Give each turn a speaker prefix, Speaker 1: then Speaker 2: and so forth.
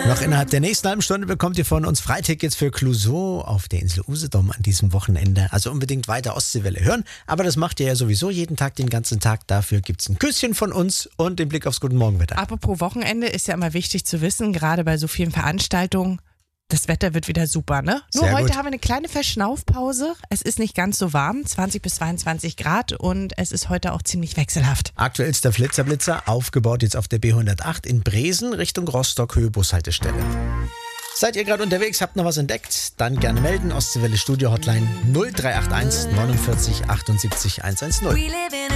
Speaker 1: Noch innerhalb der nächsten halben Stunde bekommt ihr von uns Freitickets für Clouseau auf der Insel Usedom an diesem Wochenende. Also unbedingt weiter Ostseewelle hören. Aber das macht ihr ja sowieso jeden Tag, den ganzen Tag. Dafür gibt's ein Küsschen von uns und den Blick aufs Guten Morgenwetter.
Speaker 2: Apropos Wochenende, ist ja immer wichtig zu wissen, gerade bei so vielen Veranstaltungen, das Wetter wird wieder super, ne? Nur
Speaker 1: Sehr
Speaker 2: heute
Speaker 1: gut.
Speaker 2: haben wir eine kleine Verschnaufpause. Es ist nicht ganz so warm, 20 bis 22 Grad und es ist heute auch ziemlich wechselhaft.
Speaker 1: Aktuellster Flitzer-Blitzer, aufgebaut jetzt auf der B108 in Bresen Richtung Rostock, Höhe Bushaltestelle. Seid ihr gerade unterwegs, habt noch was entdeckt? Dann gerne melden. Ostseewelle Studio Hotline 0381 49 78 110.